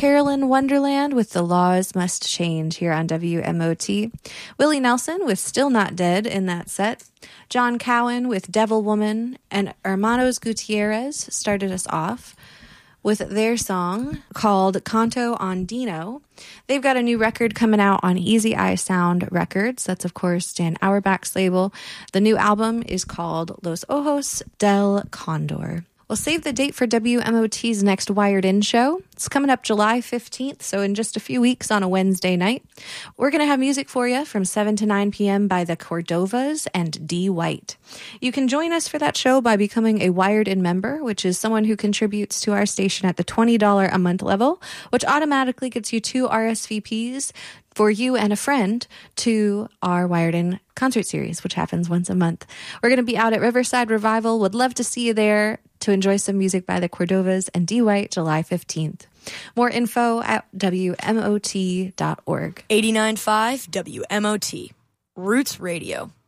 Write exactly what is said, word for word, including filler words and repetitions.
Carolyn Wonderland with The Laws Must Change here on W M O T. Willie Nelson with Still Not Dead in that set. John Cowan with Devil Woman. And Hermanos Gutierrez started us off with their song called Canto Andino. They've got a new record coming out on Easy Eye Sound Records. That's, of course, Dan Auerbach's label. The new album is called Los Ojos del Condor. We'll save the date for W M O T's next Wired In show. It's coming up July fifteenth, so in just a few weeks on a Wednesday night. We're going to have music for you from seven to nine p.m. by the Cordovas and D. White. You can join us for that show by becoming a Wired In member, which is someone who contributes to our station at the twenty dollars a month level, which automatically gets you two R S V Ps for you and a friend to our Wired In concert series, which happens once a month. We're going to be out at Riverside Revival. Would love to see you there to enjoy some music by the Cordovas and D. White July fifteenth. More info at W M O T dot org. eighty-nine point five W M O T. Roots Radio.